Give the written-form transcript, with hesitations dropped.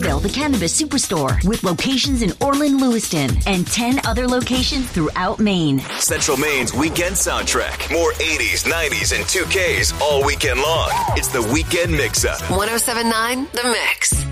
Louisville, the Cannabis Superstore, with locations in Orland, Lewiston, and 10 other locations throughout Maine. Central Maine's weekend soundtrack. More 80s, 90s, and 2Ks all weekend long. It's the Weekend Mix-Up. 107.9 The Mix.